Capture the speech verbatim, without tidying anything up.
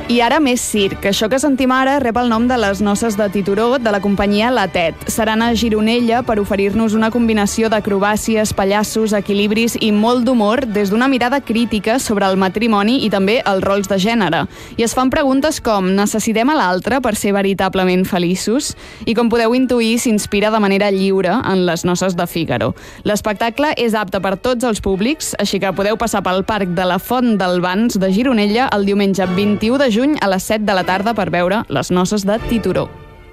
I ara més circ. Això que sentim ara rep el nom de Les noces de Tituró, de la companyia La Tet. Seran a Gironella per oferir-nos una combinació d'acrobàcies, pallassos, equilibris i molt d'humor des d'una mirada crítica sobre el matrimoni i també els rols de gènere. I es fan preguntes com: necessitem a l'altre per ser veritablement feliços? I com podeu intuir, s'inspira de manera lliure en Les noces de Fígaro. L'espectacle és apte per tots els públics, així que podeu passar pel Parc de la Font del Bans de Gironella el diumenge vint-i-u de juny a les set de la tarda per veure Les noces de Tituró.